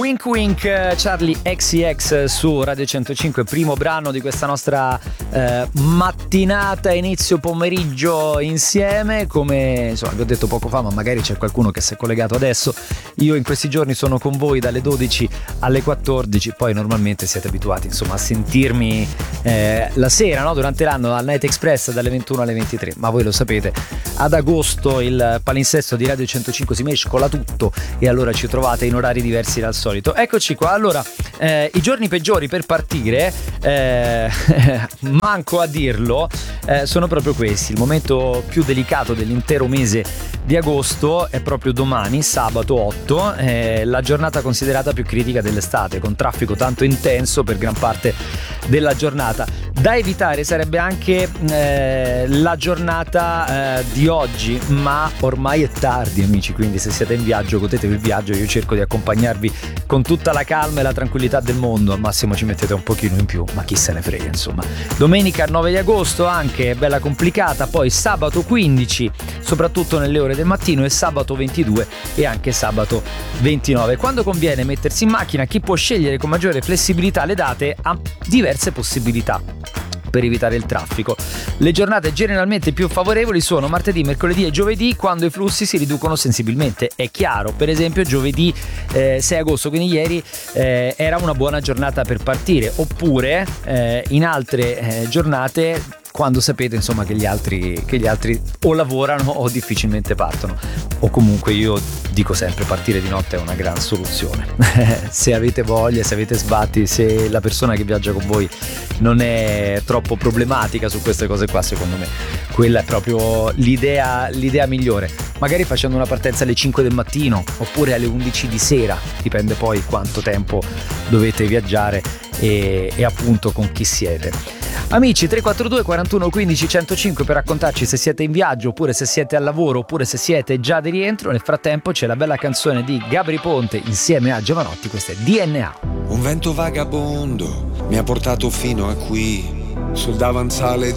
Wink Wink, Charlie XCX su Radio 105, primo brano di questa nostra mattinata, inizio pomeriggio insieme. Come insomma vi ho detto poco fa, ma magari c'è qualcuno che si è collegato adesso, io in questi giorni sono con voi dalle 12 alle 14, poi normalmente siete abituati insomma a sentirmi la sera, no? Durante l'anno al Night Express dalle 21 alle 23, ma voi lo sapete, ad agosto il palinsesto di Radio 105 si mescola tutto e allora ci trovate in orari diversi dal solito. Eccoci qua. Allora, i giorni peggiori per partire, manco a dirlo, sono proprio questi. Il momento più delicato dell'intero mese di agosto è proprio domani, sabato 8, la giornata considerata più critica dell'estate, con traffico tanto intenso per gran parte della giornata. Da evitare sarebbe anche la giornata di oggi, ma ormai è tardi, amici, quindi se siete in viaggio godetevi il viaggio. Io cerco di accompagnarvi con tutta la calma e la tranquillità del mondo, al massimo ci mettete un pochino in più, ma chi se ne frega insomma. Domenica 9 di agosto anche bella complicata, poi sabato 15 soprattutto nelle ore del mattino, e sabato 22 e anche sabato 29. Quando conviene mettersi in macchina, chi può scegliere con maggiore flessibilità le date ha diverse possibilità per evitare il traffico. Le giornate generalmente più favorevoli sono martedì, mercoledì e giovedì, quando i flussi si riducono sensibilmente. È chiaro, per esempio giovedì 6 agosto, quindi ieri, era una buona giornata per partire, oppure in altre giornate, quando sapete insomma che gli altri o lavorano o difficilmente partono, o comunque io dico sempre partire di notte è una gran soluzione. Se avete voglia, se avete sbatti, se la persona che viaggia con voi non è troppo problematica su queste cose qua, secondo me quella è proprio l'idea migliore, magari facendo una partenza alle 5 del mattino oppure alle 11 di sera, dipende poi quanto tempo dovete viaggiare e appunto con chi siete. Amici, 342 41 15 105 per raccontarci se siete in viaggio, oppure se siete al lavoro, oppure se siete già di rientro. Nel frattempo c'è la bella canzone di Gabri Ponte insieme a Giovanotti, questa è DNA. Un vento vagabondo mi ha portato fino a qui, sul davanzale